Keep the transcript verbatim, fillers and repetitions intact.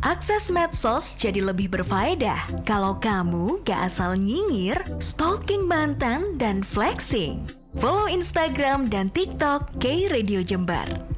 Akses medsos jadi lebih berfaedah kalau kamu gak asal nyinyir, stalking mantan, dan flexing. Follow Instagram dan TikTok K Radio Jember.